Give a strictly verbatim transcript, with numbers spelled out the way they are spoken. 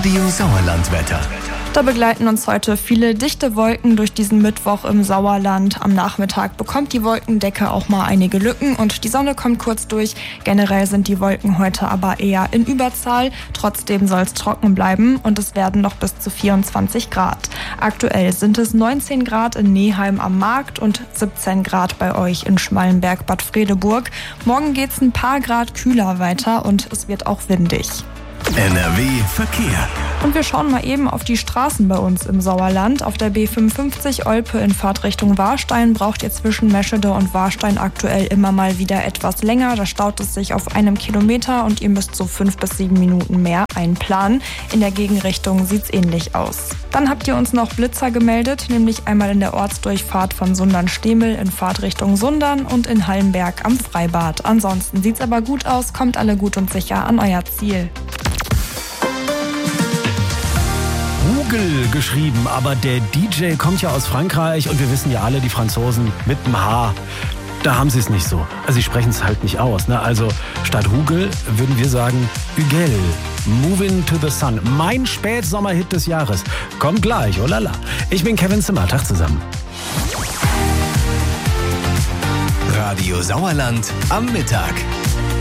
Radio Sauerland-Wetter. Da begleiten uns heute viele dichte Wolken durch diesen Mittwoch im Sauerland. Am Nachmittag bekommt die Wolkendecke auch mal einige Lücken und die Sonne kommt kurz durch. Generell sind die Wolken heute aber eher in Überzahl. Trotzdem soll es trocken bleiben und es werden noch bis zu vierundzwanzig Grad. Aktuell sind es neunzehn Grad in Neheim am Markt und siebzehn Grad bei euch in Schmallenberg-Bad Fredeburg. Morgen geht's ein paar Grad kühler weiter und es wird auch windig. N R W Verkehr. Und wir schauen mal eben auf die Straßen bei uns im Sauerland. Auf der B fünfundfünfzig Olpe in Fahrtrichtung Warstein braucht ihr zwischen Meschede und Warstein aktuell immer mal wieder etwas länger. Da staut es sich auf einem Kilometer und ihr müsst so fünf bis sieben Minuten mehr einplanen. In der Gegenrichtung sieht's ähnlich aus. Dann habt ihr uns noch Blitzer gemeldet, nämlich einmal in der Ortsdurchfahrt von Sundern-Stemel in Fahrtrichtung Sundern und in Hallenberg am Freibad. Ansonsten sieht's aber gut aus, kommt alle gut und sicher an euer Ziel. Hugel geschrieben, aber der D J kommt ja aus Frankreich und wir wissen ja alle, die Franzosen mit dem H, da haben sie es nicht so. Also sie sprechen es halt nicht aus. Ne? Also statt Hugel würden wir sagen Hugel. Moving to the Sun. Mein Spätsommerhit des Jahres. Kommt gleich, oh lala. Ich bin Kevin Zimmer. Tag zusammen. Radio Sauerland am Mittag.